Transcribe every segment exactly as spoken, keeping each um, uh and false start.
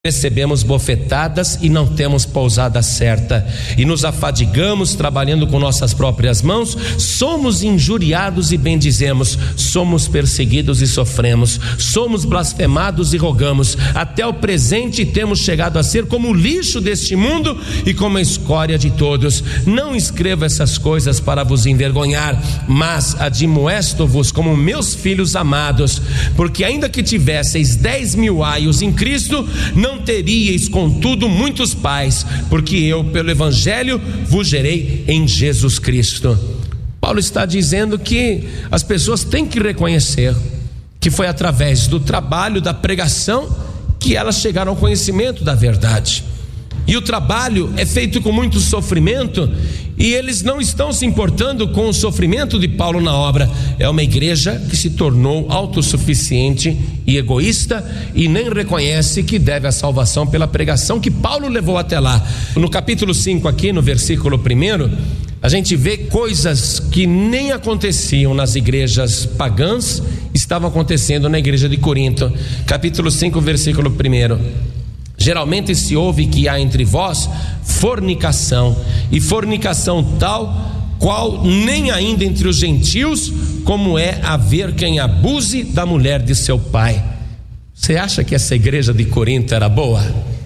Recebemos bofetadas e não temos pousada certa, e nos afadigamos trabalhando com nossas próprias mãos, somos injuriados e bendizemos, somos perseguidos e sofremos, somos blasfemados e rogamos, até o presente temos chegado a ser como o lixo deste mundo e como a escória de todos. Não escrevo essas coisas para vos envergonhar, mas admoesto-vos como meus filhos amados, porque ainda que tivesseis dez mil aios em Cristo, não Não teríeis contudo muitos pais, porque eu pelo evangelho vos gerei em Jesus Cristo. Paulo está dizendo que as pessoas têm que reconhecer que foi através do trabalho, da pregação, que elas chegaram ao conhecimento da verdade. E o trabalho é feito com muito sofrimento, e eles não estão se importando com o sofrimento de Paulo na obra. É uma igreja que se tornou autossuficiente e egoísta, e nem reconhece que deve a salvação pela pregação que Paulo levou até lá. No capítulo cinco aqui, no versículo primeiro, a gente vê coisas que nem aconteciam nas igrejas pagãs, estavam acontecendo na igreja de Corinto. Capítulo cinco, versículo primeiro. Geralmente se ouve que há entre vós fornicação, e fornicação tal qual nem ainda entre os gentios, como é haver quem abuse da mulher de seu pai. Você acha que essa igreja de Corinto era boa?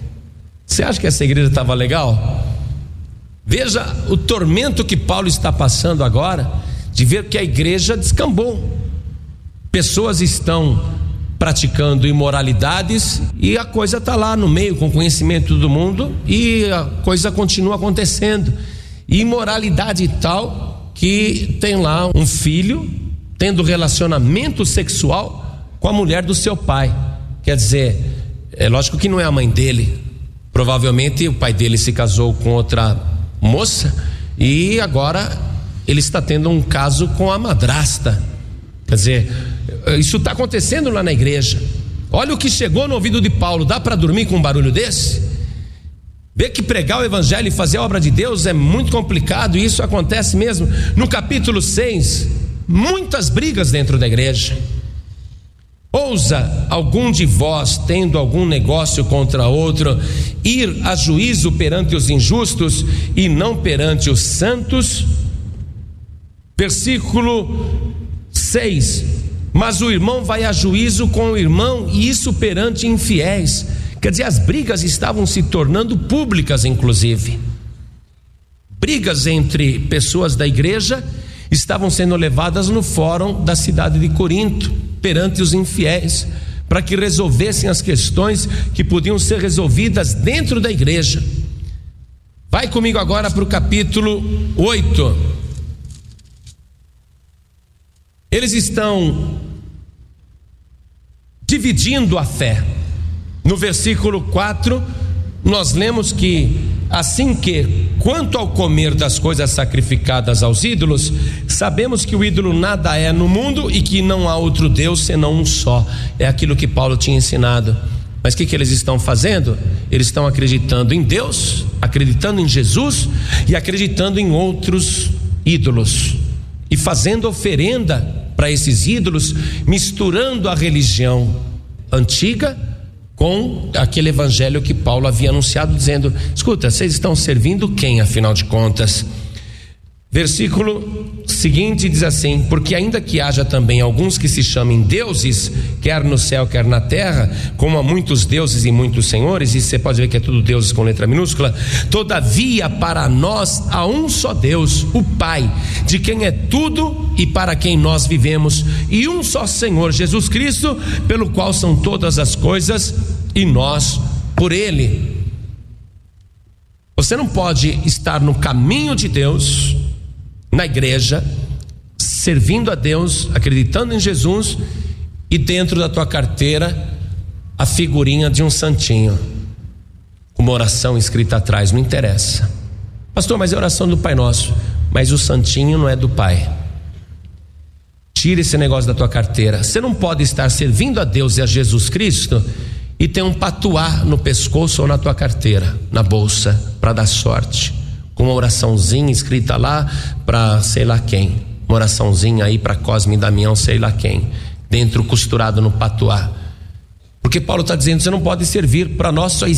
Você acha que essa igreja estava legal? Veja o tormento que Paulo está passando agora, de ver que a igreja descambou. Pessoas estão praticando imoralidades, e a coisa está lá no meio, com conhecimento do mundo, e a coisa continua acontecendo. Imoralidade tal que tem lá um filho tendo relacionamento sexual com a mulher do seu pai. Quer dizer, é lógico que não é a mãe dele, provavelmente o pai dele se casou com outra moça, e agora ele está tendo um caso com a madrasta. Quer dizer, isso está acontecendo lá na igreja. Olha o que chegou no ouvido de Paulo. Dá para dormir com um barulho desse? Vê que pregar o evangelho e fazer a obra de Deus é muito complicado, e isso acontece mesmo. No capítulo seis, muitas brigas dentro da igreja. Ousa algum de vós, tendo algum negócio contra outro, ir a juízo perante os injustos e não perante os santos? Versículo seis. Mas o irmão vai a juízo com o irmão, e isso perante infiéis. Quer dizer, as brigas estavam se tornando públicas, inclusive. Brigas entre pessoas da igreja estavam sendo levadas no fórum da cidade de Corinto, perante os infiéis, para que resolvessem as questões que podiam ser resolvidas dentro da igreja. Vai comigo agora para o capítulo oito. Eles estão dividindo a fé. No versículo quatro, nós lemos que assim que, quanto ao comer das coisas sacrificadas aos ídolos, sabemos que o ídolo nada é no mundo e que não há outro Deus senão um só. É aquilo que Paulo tinha ensinado. Mas o que, que eles estão fazendo? Eles estão acreditando em Deus, acreditando em Jesus e acreditando em outros ídolos, e fazendo oferenda para esses ídolos, misturando a religião antiga com aquele evangelho que Paulo havia anunciado, dizendo: escuta, vocês estão servindo quem, afinal de contas? Versículo seguinte diz assim: porque ainda que haja também alguns que se chamem deuses, quer no céu quer na terra, como há muitos deuses e muitos senhores, e você pode ver que é tudo deuses com letra minúscula, todavia para nós há um só Deus, o Pai, de quem é tudo e para quem nós vivemos, e um só Senhor, Jesus Cristo, pelo qual são todas as coisas, e nós por Ele. Você não pode estar no caminho de Deus, na igreja, servindo a Deus, acreditando em Jesus, e dentro da tua carteira a figurinha de um santinho, uma oração escrita atrás. Não interessa, pastor, mas é a oração do Pai Nosso. Mas o santinho não é do Pai. Tira esse negócio da tua carteira. Você não pode estar servindo a Deus e a Jesus Cristo e ter um patuá no pescoço ou na tua carteira, na bolsa, para dar sorte, com uma oraçãozinha escrita lá para sei lá quem, uma oraçãozinha aí para Cosme e Damião, sei lá quem, dentro costurado no patuá. Por que Porque Paulo está dizendo: você não pode servir, para nós só